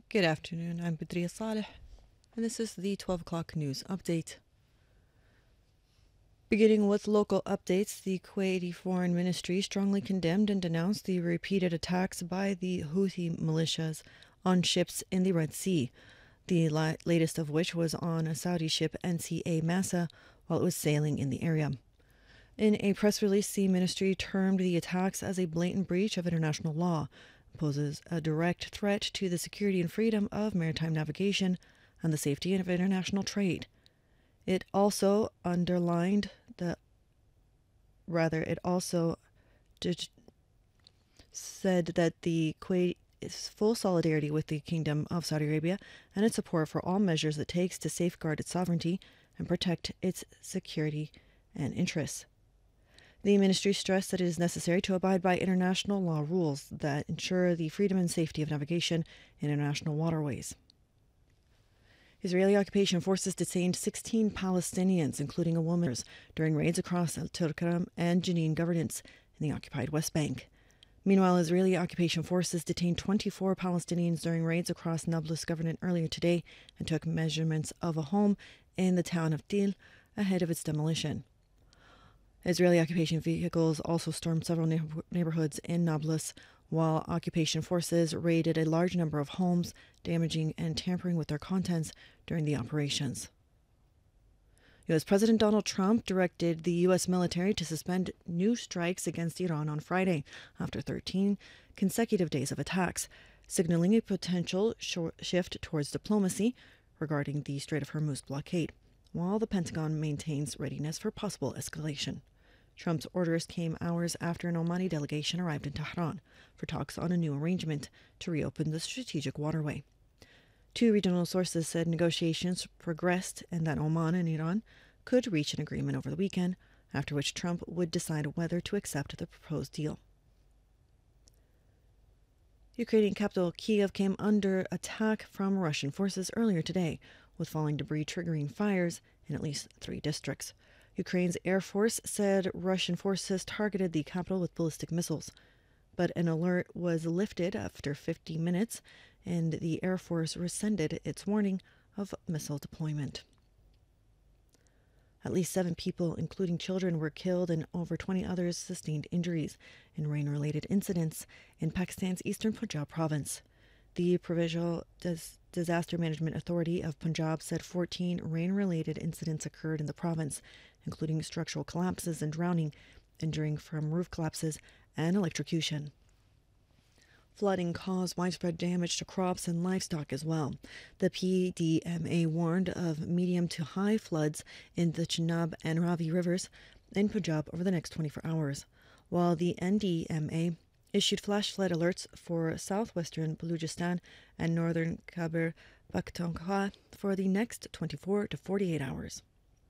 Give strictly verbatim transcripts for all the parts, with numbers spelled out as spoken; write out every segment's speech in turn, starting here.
Good afternoon, I'm Badria Saleh, and this is the twelve o'clock news update. Beginning with local updates, the Kuwaiti Foreign Ministry strongly condemned and denounced the repeated attacks by the Houthi militias on ships in the Red Sea, the la- latest of which was on a Saudi ship N C A Massa while it was sailing in the area. In a press release, the ministry termed the attacks as a blatant breach of international law, poses a direct threat to the security and freedom of maritime navigation and the safety of international trade. It also underlined the rather it also did, said that the Kuwait is full solidarity with the Kingdom of Saudi Arabia and its support for all measures it takes to safeguard its sovereignty and protect its security and interests. The ministry stressed that it is necessary to abide by international law rules that ensure the freedom and safety of navigation in international waterways. Israeli occupation forces detained sixteen Palestinians, including a woman, during raids across Al Tulkarm and Jenin governorates in the occupied West Bank. Meanwhile, Israeli occupation forces detained twenty-four Palestinians during raids across Nablus governorate earlier today and took measurements of a home in the town of Til ahead of its demolition. Israeli occupation vehicles also stormed several neighborhoods in Nablus, while occupation forces raided a large number of homes, damaging and tampering with their contents during the operations. U S President Donald Trump directed the U S military to suspend new strikes against Iran on Friday after thirteen consecutive days of attacks, signaling a potential shift towards diplomacy regarding the Strait of Hormuz blockade, while the Pentagon maintains readiness for possible escalation. Trump's orders came hours after an Omani delegation arrived in Tehran for talks on a new arrangement to reopen the strategic waterway. Two regional sources said negotiations progressed and that Oman and Iran could reach an agreement over the weekend, after which Trump would decide whether to accept the proposed deal. Ukrainian capital Kyiv came under attack from Russian forces earlier today, with falling debris triggering fires in at least three districts. Ukraine's Air Force said Russian forces targeted the capital with ballistic missiles, but an alert was lifted after fifty minutes, and the Air Force rescinded its warning of missile deployment. At least seven people, including children, were killed and over twenty others sustained injuries in rain-related incidents in Pakistan's eastern Punjab province. The Provincial Dis- Disaster Management Authority of Punjab said fourteen rain-related incidents occurred in the province, including structural collapses and drowning, injuring from roof collapses and electrocution. Flooding caused widespread damage to crops and livestock as well. The P D M A warned of medium to high floods in the Chenab and Ravi rivers in Punjab over the next twenty-four hours, while the N D M A issued flash flood alerts for southwestern Balochistan and northern Khyber Pakhtunkhwa for the next twenty-four to forty-eight hours.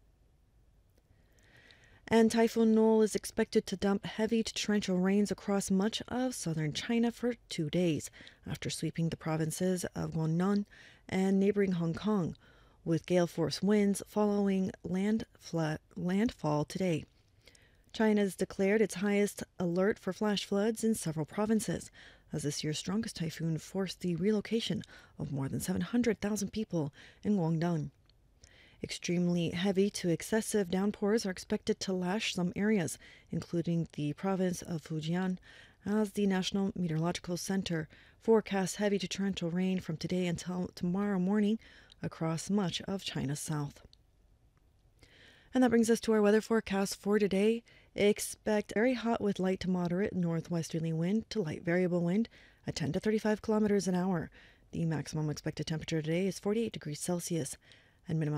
And Typhoon Noel is expected to dump heavy to torrential rains across much of southern China for two days, after sweeping the provinces of Guangdong and neighboring Hong Kong, with gale force winds following land flat, landfall today. China has declared its highest alert for flash floods in several provinces, as this year's strongest typhoon forced the relocation of more than seven hundred thousand people in Guangdong. Extremely heavy to excessive downpours are expected to lash some areas, including the province of Fujian, as the National Meteorological Center forecasts heavy to torrential rain from today until tomorrow morning across much of China's south. And that brings us to our weather forecast for today. Expect very hot with light to moderate northwesterly wind to light variable wind at ten to thirty-five kilometers an hour. The maximum expected temperature today is forty-eight degrees Celsius, and minimum